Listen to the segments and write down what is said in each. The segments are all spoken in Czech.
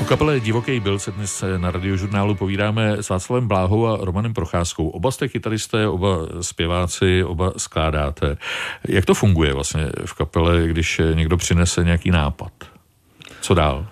U kapele Divoký Byl se dnes na Radiožurnálu povídáme s Václavem Bláhou a Romanem Procházkou. Oba jste kytaristé, oba zpěváci, oba skládáte. Jak to funguje vlastně v kapele, když někdo přinese nějaký nápad? Co dál?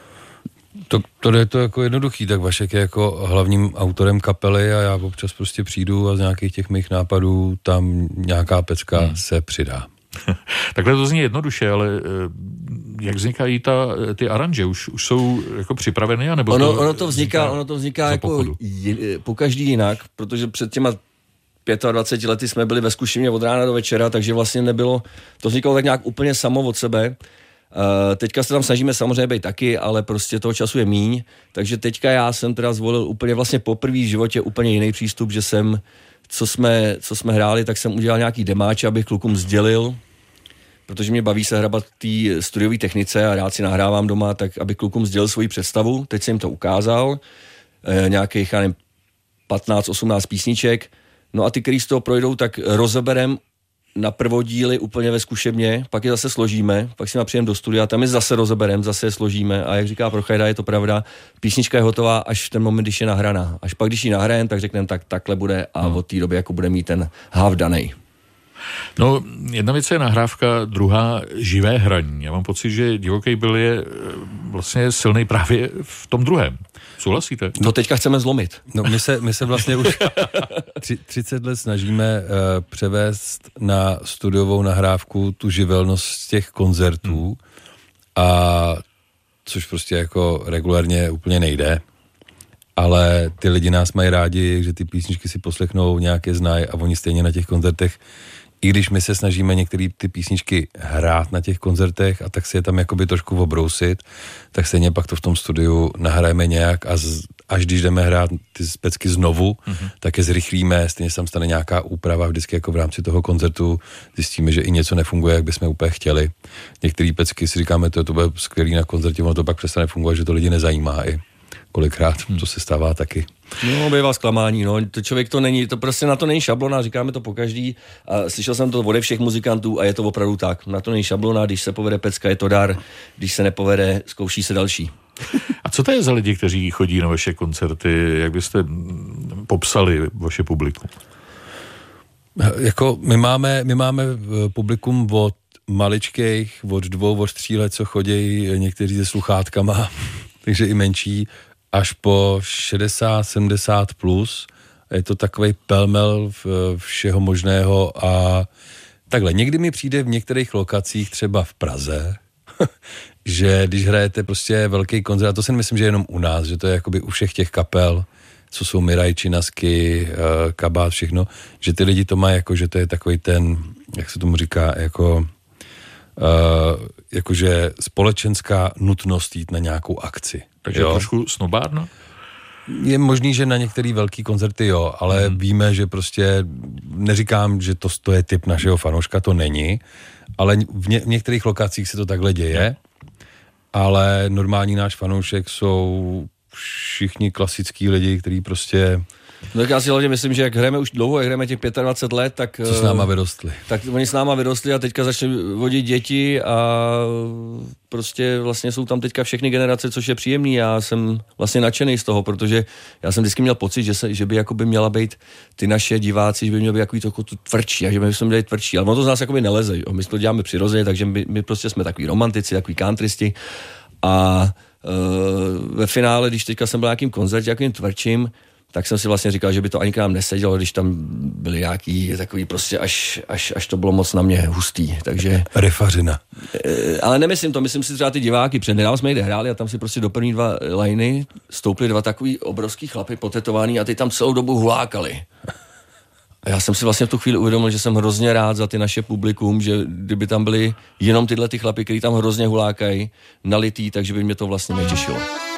To je to jako jednoduchý, tak Vašek je jako hlavním autorem kapely a já občas prostě přijdu a z nějakých těch mých nápadů tam nějaká pecka se přidá. Takhle to zní jednoduše, ale jak vznikají ty aranže? Už jsou jako připraveny? Anebo ono to vzniká jako pokaždý jinak, protože před těma 25 lety jsme byli ve zkušeně od rána do večera, takže vlastně nebylo, to vznikalo tak nějak úplně samo od sebe. Teďka se tam snažíme samozřejmě být taky, ale prostě toho času je míň, takže teďka já jsem teda zvolil úplně vlastně poprvé v životě úplně jiný přístup, že jsem, co jsme hráli, tak jsem udělal nějaký demáče, abych klukům sdělil, protože mě baví se hrabat té studiové technice a rád si nahrávám doma, tak aby klukům sdělil svoji představu. Teď jsem jim to ukázal, nějakých 15-18 písniček, no a ty, který z toho projdou, tak rozeberem na prvodíly úplně ve zkušebně, pak je zase složíme, pak si přijeme do studia, tam je zase rozeberem, zase je složíme a jak říká Prochajda, je to pravda, písnička je hotová až v ten moment, když je nahraná. Až pak, když ji nahrajem, tak řekneme, takhle bude a od té doby jako bude mít ten háv danej. No, jedna věc je nahrávka, druhá živé hraní. Já mám pocit, že Divoký Byl je vlastně silný právě v tom druhém. Souhlasíte? No teďka chceme zlomit. No my se vlastně už 30 let snažíme převést na studiovou nahrávku tu živelnost z těch koncertů a což prostě jako regulárně úplně nejde. Ale ty lidi nás mají rádi, že ty písničky si poslechnou, nějaké znají a oni stejně na těch koncertech, i když my se snažíme některé ty písničky hrát na těch koncertech a tak si je tam jakoby trošku obrousit, tak stejně pak to v tom studiu nahrajeme nějak a až když jdeme hrát ty specky znovu, tak je zrychlíme, stejně se tam stane nějaká úprava, vždycky jako v rámci toho koncertu zjistíme, že i něco nefunguje, jak bychom úplně chtěli. Některé pecky si říkáme, to bude skvělý na koncertě, ono to pak přestane fungovat, že to lidi nezajímá i kolikrát, to se stává taky. No, bývá zklamání, no, to člověk to není, to prostě na to není šablona, říkáme to pokaždý a slyšel jsem to ode všech muzikantů a je to opravdu tak, na to není šablona, když se povede pecka, je to dar, když se nepovede, zkouší se další. A co to je za lidi, kteří chodí na vaše koncerty, jak byste popsali vaše publikum? Jako my máme publikum od maličkých, od 2, od 3 let, co chodí někteří se sluchátkama, takže i menší, až po 60, 70 plus. Je to takovej pelmel všeho možného a takhle. Někdy mi přijde v některých lokacích, třeba v Praze, že když hrajete prostě velký koncert, a to si myslím, že jenom u nás, že to je jakoby u všech těch kapel, co jsou Miraj, Činasky, Kabát, všechno, že ty lidi to mají jako, že to je takový ten, jak se tomu říká, jakože společenská nutnost jít na nějakou akci. Takže trošku snobárno? Je možný, že na některé velký koncerty jo, ale víme, že prostě neříkám, že to je typ našeho fanouška, to není, ale v některých lokacích se to takhle děje, ale normální náš fanoušek jsou všichni klasický lidi, kteří prostě... No tak já si hlavně myslím, že jak hrajeme už dlouho, jak hrajeme těch 25 let, tak... Co s náma vyrostli. Tak oni s náma vyrostli a teďka začali vodit děti a prostě vlastně jsou tam teďka všechny generace, což je příjemný. Já jsem vlastně nadšený z toho, protože já jsem vždycky měl pocit, že by jakoby měla být ty naše diváci, že by měly být jako tvrdší a že by jsme měli tvrdší. Ale ono to z nás jakoby neleze. Jo. My to děláme přirozeně, takže my prostě jsme takový romantici, takový countrysti a ve finále, když teďka jsem byl nějakým koncertě, jakým tvrdším, tak jsem si vlastně říkal, že by to ani k nám nesedělo, když tam byly nějaký takový prostě až to bylo moc na mě hustý, takže... Rifařina. Ale nemyslím to, myslím si třeba ty diváky, přednedávno jsme jde hráli a tam si prostě do první 2 liny stoupli 2 takový obrovský chlapy potetovaný a ty tam celou dobu hulákali. A já jsem si vlastně v tu chvíli uvědomil, že jsem hrozně rád za ty naše publikum, že kdyby tam byli jenom tyhle ty chlapy, kteří tam hrozně hulákají, nalitý, takže by mě to vlastně netěšilo.